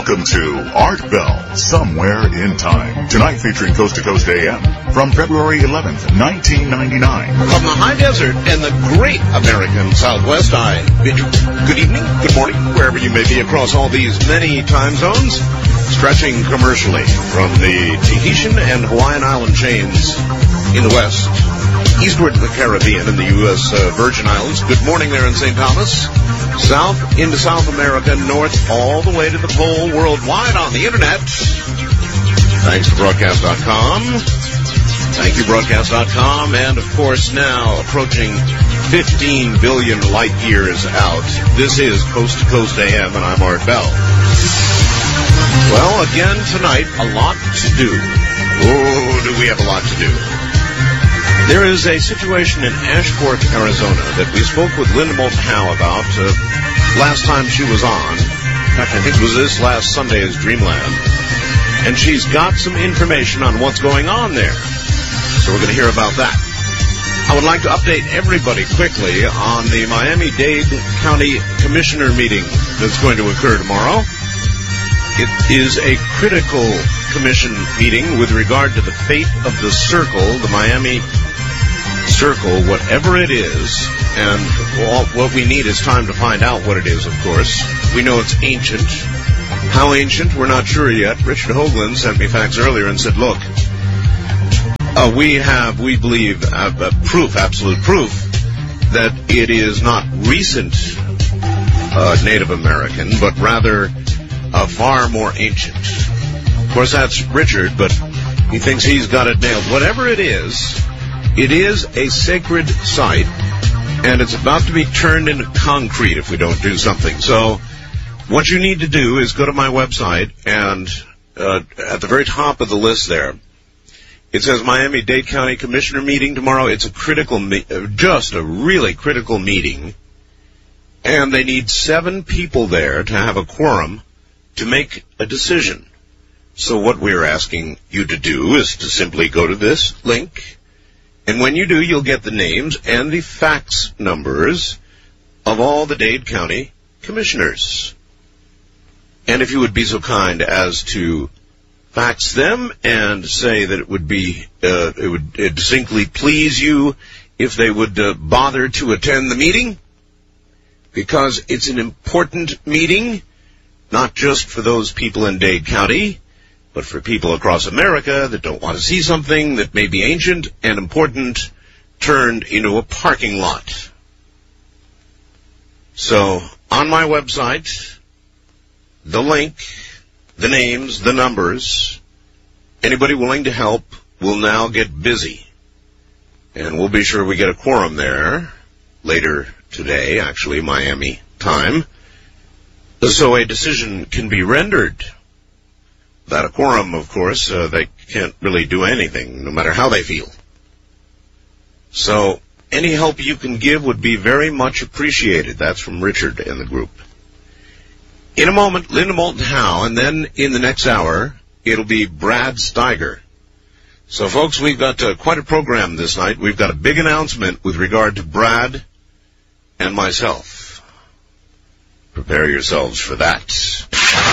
Welcome to Art Bell, Somewhere in Time. Tonight featuring Coast to Coast AM from February 11th, 1999. From the high desert and the great American Southwest, I bid you good evening, good morning, wherever you may be across all these many time zones, stretching commercially from the Tahitian and Hawaiian island chains in the west, eastward to the Caribbean and the U.S. Virgin Islands. Good morning there in St. Thomas. South into South America, north all the way to the pole, worldwide on the internet. Thanks to Broadcast.com. Thank you, Broadcast.com. And, of course, now approaching 15 billion light years out. This is Coast to Coast AM, and I'm Art Bell. Well, again tonight, a lot to do. Oh, do we have a lot to do. There is a situation in Ashport, Arizona, that we spoke with Linda Moulton Howe about last time she was on. In fact, I think it was this last Sunday's Dreamland. And she's got some information on what's going on there. So we're going to hear about that. I would like to update everybody quickly on the Miami-Dade County Commissioner meeting that's going to occur tomorrow. It is a critical commission meeting with regard to the fate of the circle, the Miami Circle, whatever it is, and what we need is time to find out what it is, of course. We know it's ancient. How ancient, we're not sure yet. Richard Hoagland sent me facts earlier and said, look, we believe, proof, absolute proof, that it is not recent Native American, but rather far more ancient. Of course, that's Richard, but he thinks he's got it nailed. Whatever it is a sacred site, and it's about to be turned into concrete if we don't do something. So what you need to do is go to my website, and at the very top of the list there, it says Miami-Dade County Commissioner meeting tomorrow. It's a critical, just a really critical meeting, and they need 7 people there to have a quorum to make a decision. So what we're asking you to do is to simply go to this link, and when you do, you'll get the names and the fax numbers of all the Dade County commissioners. And if you would be so kind as to fax them and say that it would distinctly please you if they would bother to attend the meeting, because it's an important meeting, not just for those people in Dade County, but for people across America that don't want to see something that may be ancient and important turned into a parking lot. So, on my website, the link, the names, the numbers, anybody willing to help will now get busy. And we'll be sure we get a quorum there later today, actually Miami time, so a decision can be rendered. Without a quorum, of course, they can't really do anything, no matter how they feel. So any help you can give would be very much appreciated. That's from Richard and the group. In a moment, Linda Moulton Howe, and then in the next hour, it'll be Brad Steiger. So, folks, we've got quite a program this night. We've got a big announcement with regard to Brad and myself. Prepare yourselves for that.